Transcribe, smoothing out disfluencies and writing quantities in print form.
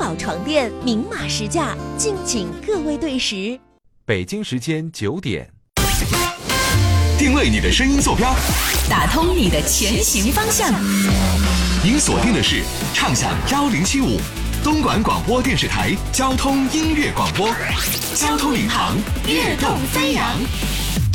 宝床垫明码实价，敬请各位对时。 北京时间9点， 定位你的声音坐标， 打通你的前行方向。 您锁定的是畅享1075东莞广播电视台交通音乐广播，交通领航，跃动飞扬。